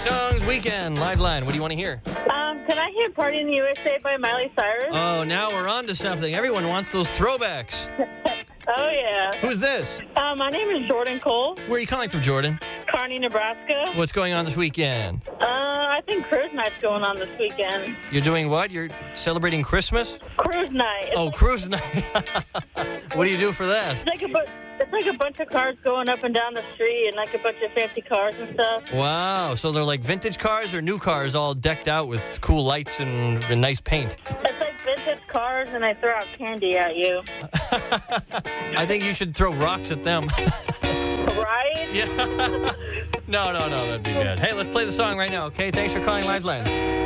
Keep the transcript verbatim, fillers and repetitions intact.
Songs Weekend, Live Line. What do you want to hear? Um, can I hear Party in the U S A by Miley Cyrus? Oh, now we're on to something. Everyone wants those throwbacks. Oh, yeah. Who's this? Uh, my name is Jordan Cole, Where are you calling from, Jordan? Kearney, Nebraska. What's going on this weekend? Uh, I think cruise night's going on this weekend. You're doing what? You're celebrating Christmas? Cruise night. It's Oh, like, cruise night. What do you do for that? It's like, a bu- it's like a bunch of cars going up and down the street and like a bunch of fancy cars and stuff. Wow. So they're like vintage cars or new cars all decked out with cool lights and, and nice paint? It's like vintage cars and I throw out candy at you. I think you should throw rocks at them. Right? Yeah. No, no, no. That'd be bad. Hey, let's play the song right now, okay? Thanks for calling Lifeline.